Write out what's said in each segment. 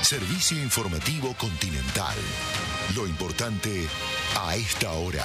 Servicio informativo Continental. Lo importante a esta hora.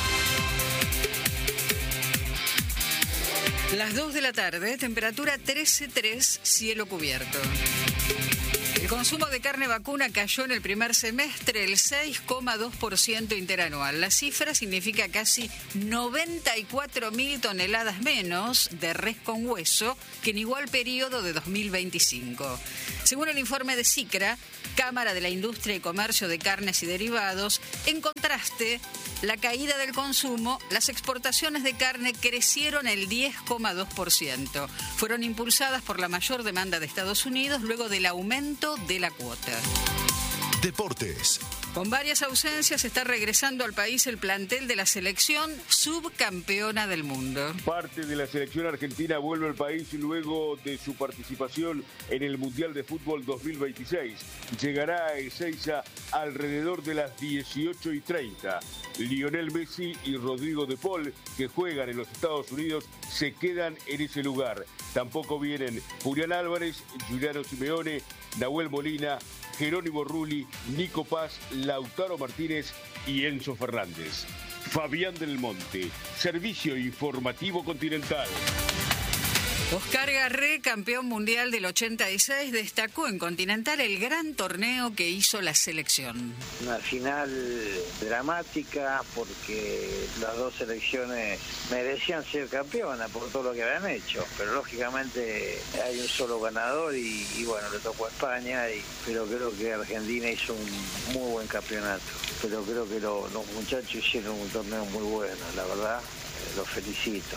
Las 2 de la tarde, temperatura 13,3, cielo cubierto. El consumo de carne vacuna cayó en el primer semestre el 6,2% interanual. La cifra significa casi 94.000 toneladas menos de res con hueso que en igual periodo de 2025. Según el informe de CICRA, Cámara de la Industria y Comercio de Carnes y Derivados, en contraste, la caída del consumo, las exportaciones de carne crecieron el 10,2%. Fueron impulsadas por la mayor demanda de Estados Unidos luego del aumento de la cuota. Deportes. Con varias ausencias está regresando al país el plantel de la selección subcampeona del mundo. Parte de la selección argentina vuelve al país luego de su participación en el Mundial de Fútbol 2026. Llegará a Ezeiza alrededor de las 18:30. Lionel Messi y Rodrigo de Paul, que juegan en los Estados Unidos, se quedan en ese lugar. Tampoco vienen Julián Álvarez, Giuliano Simeone, Nahuel Molina, Jerónimo Rulli, Nico Paz, Lautaro Martínez y Enzo Fernández. Fabián del Monte, Servicio Informativo Continental. Oscar Garré, campeón mundial del 86, destacó en Continental el gran torneo que hizo la selección. Una final dramática porque las dos selecciones merecían ser campeonas por todo lo que habían hecho, pero lógicamente hay un solo ganador y bueno, le tocó a España, pero creo que Argentina hizo un muy buen campeonato, pero creo que los muchachos hicieron un torneo muy bueno, la verdad, los felicito.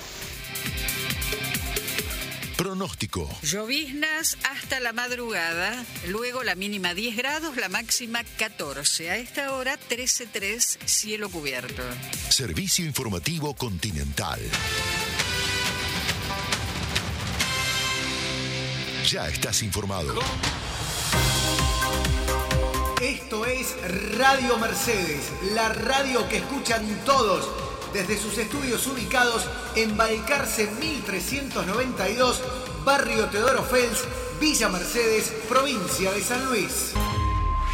Pronóstico. Lloviznas hasta la madrugada, luego la mínima 10 grados, la máxima 14. A esta hora 13,3, cielo cubierto. Servicio informativo Continental. Ya estás informado. Esto es Radio Mercedes, la radio que escuchan todos desde sus estudios ubicados en Balcarce 1392, Barrio Teodoro Fels, Villa Mercedes, provincia de San Luis.